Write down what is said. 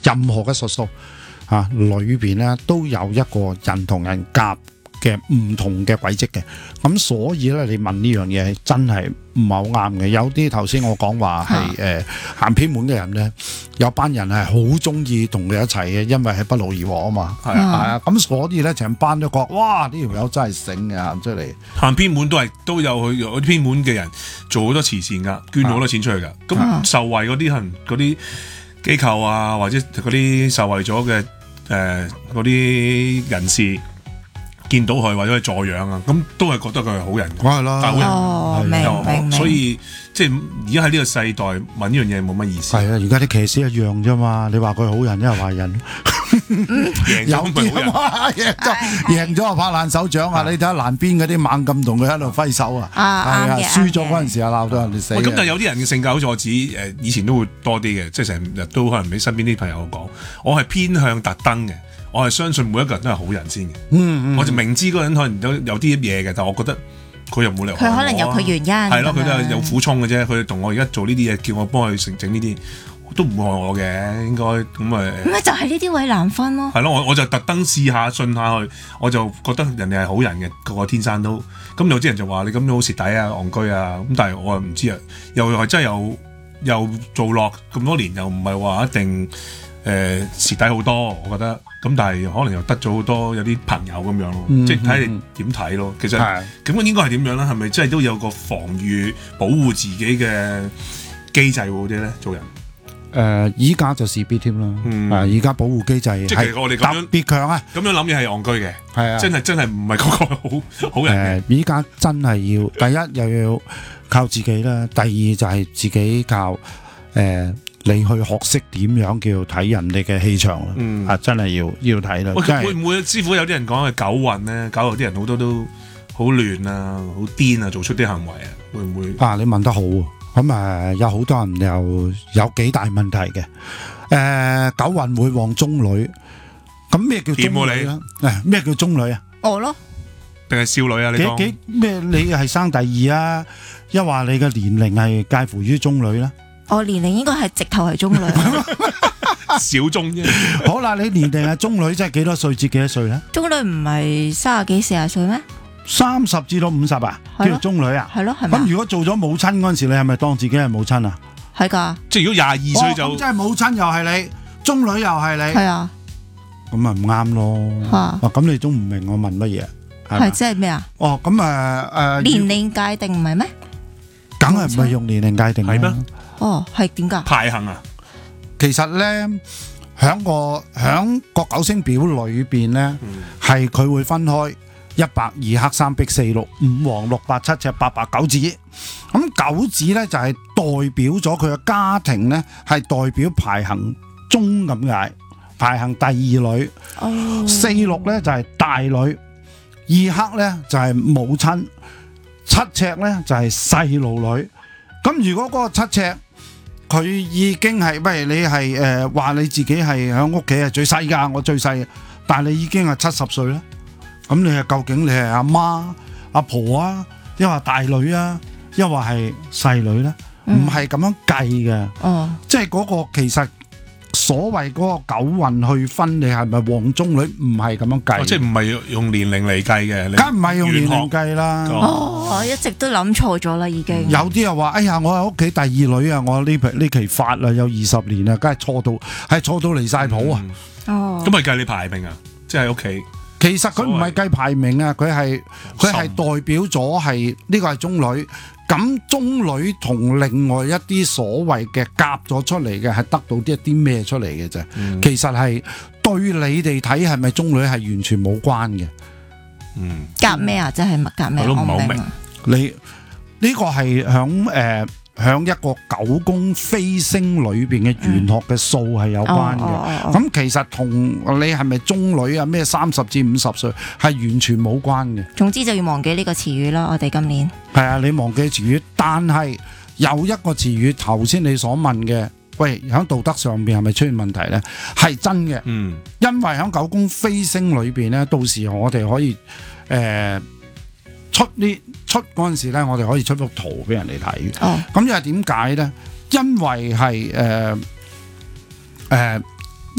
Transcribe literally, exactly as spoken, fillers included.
任何嘅術數啊，裏邊咧都有一個人同人夾嘅唔同嘅軌跡嘅，咁所以咧你問呢樣嘢真係唔係好啱嘅。有啲頭先我講話係誒行偏門嘅人咧，有班人係好中意同佢一齊嘅，因為係不勞而獲啊嘛。係啊，係啊，咁所以咧成班都覺得哇，呢條友真係醒嘅，行出嚟行偏門都係都有去有啲偏門嘅人做好多慈善噶，捐咗好多錢出去噶。咁、啊、受惠嗰啲人嗰啲機構啊，或者嗰啲受惠咗嘅誒嗰啲人士。見到佢或者係助養啊，咁都係覺得佢係好人， 梗係啦。 哦，明明明。 所以即係而家喺呢個世代問呢樣嘢冇乜意思。 係啊，而家啲騎師一樣啫嘛。你話佢好人，一係壞人。 贏咗唔係好人， 贏咗贏咗就拍爛手掌啊！你睇下南邊嗰啲猛咁同佢喺度揮手啊，係啊，輸咗嗰陣時啊鬧到人哋死。 咁但係有啲人嘅性格好似我自己誒以前都會多啲嘅，即係成日都可能俾身邊啲朋友講，我係偏向特登嘅。我係相信每一個人都係好人先嘅， 嗯嗯、 我就明知嗰個人可能都有啲嘢嘅，但係我覺得佢又冇理由害我。 佢可能有佢原因， 係咯，佢都係有苦衷嘅啫。佢同我而家做呢啲嘢，叫我幫佢整整呢啲，都唔會害我嘅，應該咁咪。 咪就係呢啲位難分咯。 係咯，我我就特登試下信下佢，我就覺得人哋係好人嘅，個個天生都。咁有啲人就話你咁樣好蝕底啊、戇居啊，咁但係我又唔知啊，又係真係有又做落咁多年，又唔係話一定。誒蝕底好多，我覺得咁，但係可能又得咗好多有啲朋友咁樣咯，嗯、即係睇你點睇咯。其實咁應該係點樣咧？係咪真係都有個防禦保護自己嘅機制嗰啲咧？做人誒，依家就事必添啦。嗯，啊，依家保護機制即係我哋咁樣特別強啊！ 咁樣諗嘢係戇居嘅，係啊，真係真係唔係個個好好人嘅。 依家真係要第一又要靠自己啦，第二就係自己靠誒。呃你去學識點樣叫睇人哋嘅氣場啦，嗯、啊真係要要睇啦。 會唔會師傅有啲人講係九運咧？九運啲人好多都好亂啊，好癲啊，做出啲行為啊，會唔會？ 啊，你問得好喎！咁啊，有好多人又有幾大問題嘅。誒、呃，九運會旺中女，咁咩叫中女啊？誒，咩叫中女啊？ 我咯， 定係少女啊？你講幾咩？你係生第二啊？一話你嘅年齡係介乎於中女啦。 我年齡應該係直頭係中女， 小中啫。 好啦，你年齡係中女，即係幾多歲至幾多歲咧？ 中女唔係三十幾四十歲咩？ 三十至到五十啊，叫做中女啊？ 係咯，係咪？ 咁如果做咗母親嗰陣時，你係咪當自己係母親啊？ 係噶。 即係如果廿二歲就， 即係母親又係你，中女又係你。 係啊。 咁咪唔啱咯。啊，咁你都唔明我問乜嘢？ 係即係咩啊？ 哦，咁誒誒， 年齡界定唔係咩？ 梗係唔係用年齡界定係咩？ 哦，係點噶？ 排行啊， 其實咧，響個響個九星表裏邊咧，係佢、嗯、會分開一白二黑三碧四綠五黃六白七赤八白九紫。咁九紫咧就係、是、代表咗佢嘅家庭咧，係代表排行中咁解，排行第二女。哦，四綠咧就係、是、大女，二黑咧就係、是、母親，七赤咧就係、是、細路女。咁如果嗰個七赤，佢已經係，不如你係誒話你自己係喺屋企係最細噶，我最細，但係你已經係七十歲啦。咁你係究竟你係阿媽、阿婆啊，抑或大女啊，抑或係細女咧？唔係咁樣計嘅。哦，即係嗰個其實所謂嗰個九運去分，你係咪旺中女？唔係咁樣計。 即係唔係用年齡嚟計嘅？ 梗唔係用年齡計啦。 哦，我一直都諗錯咗啦，已經。 有啲又話：哎呀，我喺屋企第二女啊，我呢呢期發啦，有二十年啊，梗係錯到係錯到離晒譜啊！ 哦， 咁係計你排名啊？即係喺屋企。 其實佢唔係計排名啊，佢係佢係代表咗係呢個係中女。咁中女同另外一啲所謂嘅夾咗出嚟嘅係得到啲一啲咩出嚟嘅啫？嗯、其實係對你哋睇係咪中女係完全冇關嘅。嗯， 夾咩啊？即係夾咩？ 我都唔係好明。 你呢、呢個係響誒響一個九宮飛星裏邊嘅玄學嘅數係有關嘅。咁、嗯哦哦哦、其實同你係咪中女啊？咩三十至五十歲係完全冇關嘅。 總之就要忘記呢個詞語啦。我哋今年係啊，你忘記詞語，但係有一個詞語，頭先你所問嘅，喂，喺道德上邊係咪出現問題咧？係真嘅。嗯，因為喺九宮飛星裏邊咧，到時我哋可以誒。呃出呢出嗰陣時咧，我哋可以出幅圖俾人哋睇。哦，咁又係點解咧？因為係誒誒